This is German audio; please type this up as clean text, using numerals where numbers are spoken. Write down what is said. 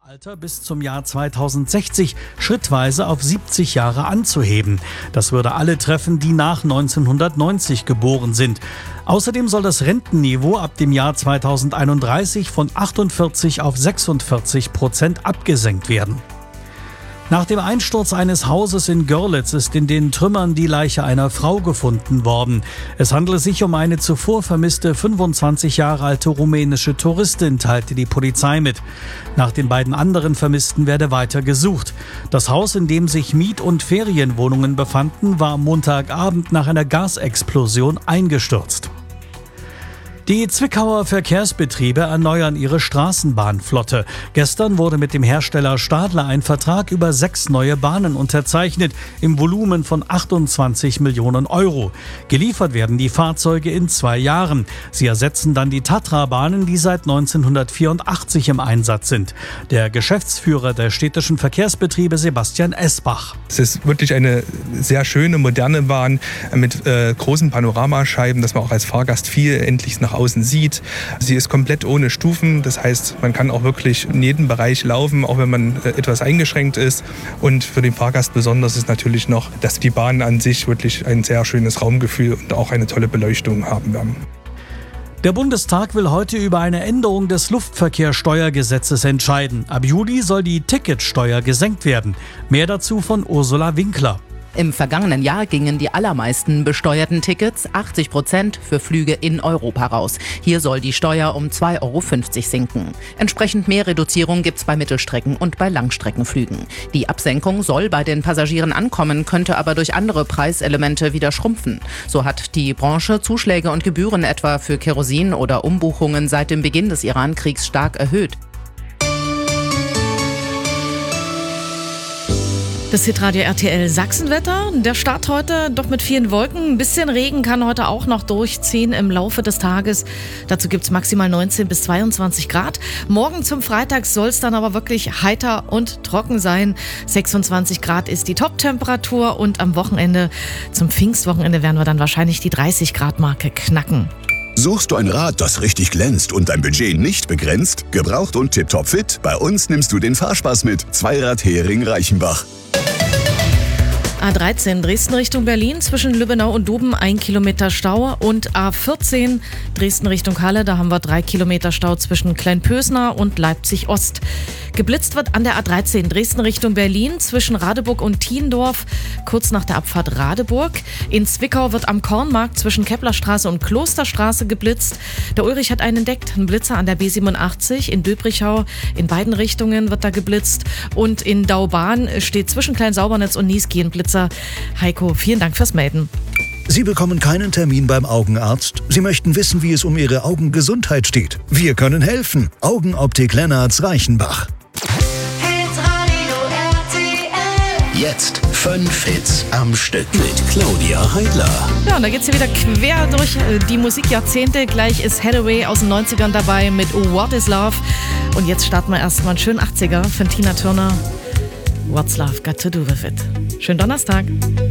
Alter bis zum Jahr 2060 schrittweise auf 70 Jahre anzuheben. Das würde alle treffen, die nach 1990 geboren sind. Außerdem soll das Rentenniveau ab dem Jahr 2031 von 48 auf 46% abgesenkt werden. Nach dem Einsturz eines Hauses in Görlitz ist in den Trümmern die Leiche einer Frau gefunden worden. Es handele sich um eine zuvor vermisste 25 Jahre alte rumänische Touristin, teilte die Polizei mit. Nach den beiden anderen Vermissten werde weiter gesucht. Das Haus, in dem sich Miet- und Ferienwohnungen befanden, war am Montagabend nach einer Gasexplosion eingestürzt. Die Zwickauer Verkehrsbetriebe erneuern ihre Straßenbahnflotte. Gestern wurde mit dem Hersteller Stadler ein Vertrag über 6 neue Bahnen unterzeichnet, im Volumen von 28 Millionen Euro. Geliefert werden die Fahrzeuge in 2 Jahren. Sie ersetzen dann die Tatra-Bahnen, die seit 1984 im Einsatz sind. Der Geschäftsführer der städtischen Verkehrsbetriebe, Sebastian Esbach. Es ist wirklich eine sehr schöne, moderne Bahn mit großen Panoramascheiben, dass man auch als Fahrgast viel endlich nach außen sieht. Sie ist komplett ohne Stufen, das heißt, man kann auch wirklich in jedem Bereich laufen, auch wenn man etwas eingeschränkt ist. Und für den Fahrgast besonders ist natürlich noch, dass die Bahnen an sich wirklich ein sehr schönes Raumgefühl und auch eine tolle Beleuchtung haben werden. Der Bundestag will heute über eine Änderung des Luftverkehrssteuergesetzes entscheiden. Ab Juli soll die Ticketsteuer gesenkt werden. Mehr dazu von Ursula Winkler. Im vergangenen Jahr gingen die allermeisten besteuerten Tickets, 80%, für Flüge in Europa raus. Hier soll die Steuer um 2,50 Euro sinken. Entsprechend mehr Reduzierung gibt's bei Mittelstrecken- und bei Langstreckenflügen. Die Absenkung soll bei den Passagieren ankommen, könnte aber durch andere Preiselemente wieder schrumpfen. So hat die Branche Zuschläge und Gebühren etwa für Kerosin oder Umbuchungen seit dem Beginn des Iran-Kriegs stark erhöht. Das Hitradio RTL Sachsenwetter. Der Start heute doch mit vielen Wolken. Ein bisschen Regen kann heute auch noch durchziehen im Laufe des Tages. Dazu gibt es maximal 19 bis 22 Grad. Morgen zum Freitag soll es dann aber wirklich heiter und trocken sein. 26 Grad ist die Top-Temperatur und am Wochenende, zum Pfingstwochenende, werden wir dann wahrscheinlich die 30 Grad Marke knacken. Suchst du ein Rad, das richtig glänzt und dein Budget nicht begrenzt? Gebraucht und tipptopp fit? Bei uns nimmst du den Fahrspaß mit. Zweirad Hering-Reichenbach. A13 Dresden Richtung Berlin, zwischen Lübbenau und Duben 1 Kilometer Stau, und A14 Dresden Richtung Halle, da haben wir 3 Kilometer Stau zwischen Kleinpösner und Leipzig Ost. Geblitzt wird an der A13 Dresden Richtung Berlin, zwischen Radeburg und Thiendorf, kurz nach der Abfahrt Radeburg. In Zwickau wird am Kornmarkt zwischen Keplerstraße und Klosterstraße geblitzt. Der Ulrich hat einen entdeckt, ein Blitzer an der B87 in Döbrichau. In beiden Richtungen wird da geblitzt. Und in Daubahn steht zwischen Klein-Saubernetz und Niesky ein Blitzer. Heiko, vielen Dank fürs Melden. Sie bekommen keinen Termin beim Augenarzt. Sie möchten wissen, wie es um Ihre Augengesundheit steht. Wir können helfen. Augenoptik Lennarts Reichenbach. Jetzt 5 Hits am Stück mit Claudia Heidler. Ja, und da geht's hier wieder quer durch die Musikjahrzehnte. Gleich ist Hathaway aus den 90ern dabei mit What is Love. Und jetzt starten wir erstmal einen schönen 80er von Tina Turner. What's Love Got to Do With It. Schönen Donnerstag.